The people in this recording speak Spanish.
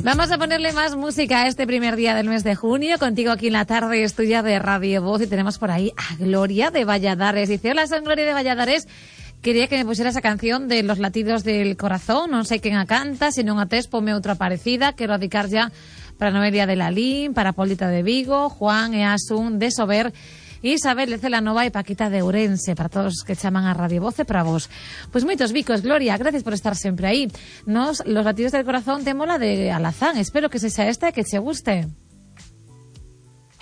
Vamos a ponerle más música a este primer día del mes de junio. Contigo aquí en la tarde es tuya de Radio Voz y tenemos por ahí a Gloria de Valladares. Dice, hola, soy Gloria de Valladares. Quería que me pusiera esa canción de Los latidos del corazón. Non sei quen a canta, se non a tes, ponme outra parecida. Quero dedicar ya para Noelia de Lalín, para Polita de Vigo, Juan e Asun de Sober, Isabel de Celanova e Paquita de Ourense, para todos os que chaman a Radio Voz e para vos. Pois moitos bicos, Gloria, gracias por estar sempre aí. Nos, Los latidos del corazón, te mola de Alazán. Espero que sexa esta e que che guste.